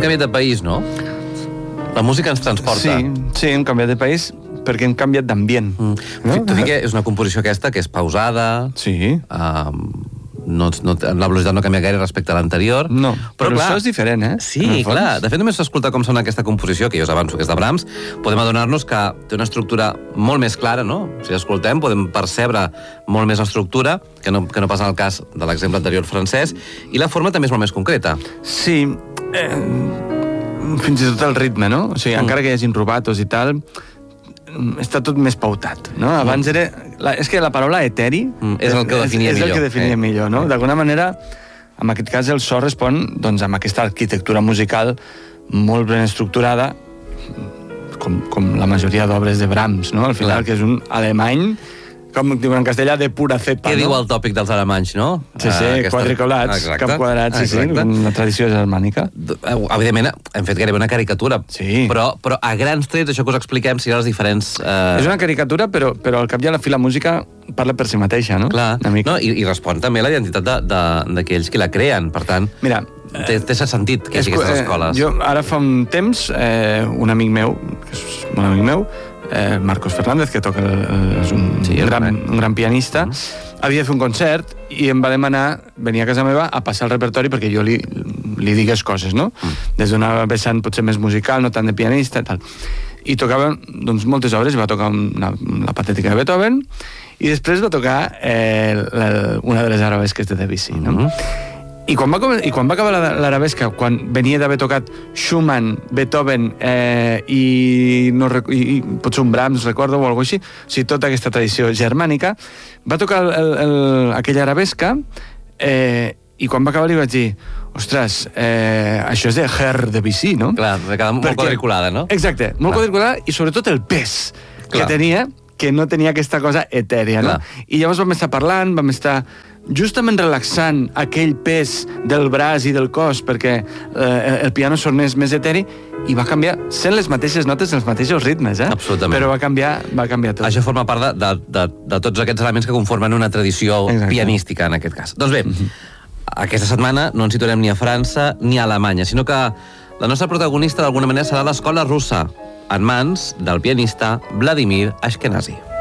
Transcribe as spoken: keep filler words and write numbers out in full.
canviat de país, no? La música ens transporta. Sí, sí, hem canviat de país perquè hem canviat d'ambient. Mm. No? Tot i que és una composició aquesta que és pausada... Sí. Um, no, no, la velocitat no canvia gaire respecte a l'anterior. No, però, però clar, això és diferent, eh? Sí, clar. De fet, només s'escolta com sona aquesta composició, que jo us avanço que és de Brahms, podem adonar-nos que té una estructura molt més clara, no? Si l'escoltem, podem percebre molt més l'estructura, que no, que no pas en el cas de l'exemple anterior francès, i la forma també és molt més concreta. Sí, eh, fins i tot el ritme, no? O sigui, mm. encara que hi hagin rubatos i tal, està tot més pautat, no? Abans era... La, és que la paraula eteri mm, és el que definia és, millor. És el que definia eh. millor, no? D'alguna manera, en aquest cas, el so respon doncs, amb aquesta arquitectura musical molt ben estructurada, com, com la majoria d'obres de Brahms, no? Al final, Clar. que és un alemany, com diuen en castellà, de pura cepa, Què no? diu el tòpic dels alemanys, no? Sí, sí, uh, aquesta... quadriculats, cap quadrats, sí, sí, una tradició germànica. Evidentment, hem fet gairebé una caricatura, sí. però, però a grans trets, això que us expliquem, si les diferents... Uh... És una caricatura, però, però al cap i a la fi la música parla per si mateixa, no? Clar, no, i, i respon també a la identitat d'aquells qui la creen, per tant... Mira, té, té sentit que hi hagi aquestes escoles. Jo, ara fa un temps, eh, un amic meu, que és un amic meu, eh, Marcos Fernández, que toca el, és un, sí, gran, un gran pianista, mm. havia de fer un concert i em va demanar venir a casa meva a passar el repertori perquè jo li, li digués coses, no? Mm. Des d'una vessant potser més musical, no tant de pianista i tal. I tocava doncs, moltes obres, va tocar una, la patètica de Beethoven i després va tocar eh, la, una de les arabesques de Debussy, no? Mm-hmm. I quan va, I quan va acabar l'arabesca, quan venia d'haver tocat Schumann, Beethoven eh, i, no, i, i potser un Brahms, recordo, o alguna cosa així, o sigui, tota aquesta tradició germànica, va tocar el, el, el, aquella arabesca eh, i quan va acabar li vaig dir ostres, eh, això és de Herr Debussy, no? Clar, va quedar molt Perquè, quadriculada, no? Exacte, molt Clar. quadriculada i sobretot el pes Clar. que tenia, que no tenia aquesta cosa etèria, no? Clar. I llavors vam estar parlant, vam estar justament relaxant aquell pes del braç i del cos perquè eh, el piano sonés més eteri i va canviar, sent les mateixes notes els mateixos ritmes, eh? Absolutament. Però va canviar, va canviar tot. Això forma part de, de, de, de tots aquests elements que conformen una tradició Exacte. pianística, en aquest cas. Doncs bé, mm-hmm. aquesta setmana no ens situarem ni a França ni a Alemanya, sinó que la nostra protagonista d'alguna manera serà l'escola russa, en mans del pianista Vladimir Ashkenazy.